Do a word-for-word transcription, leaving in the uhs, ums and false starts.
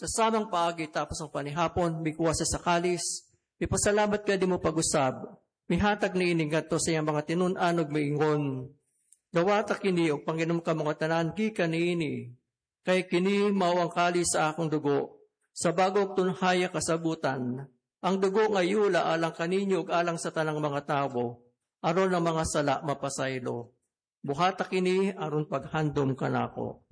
Sa samang paagi tapos ang panihapon, may kuwasa sa kalis, may pasalamat ka di mo pag-usab, may hatag ni iningat to sa iyang mga tinunanog may ingon. Dawata kini o Panginoon ka mga tanan, gika ni ini, kay kini mawang kalis sa akong dugo, sa bagong tunhaya kasabutan, ang dugo nga yula alang kaninyo ug alang sa tanang mga tao, aron ang mga sala mapasaylo. Buhata kini aron paghandom kanako.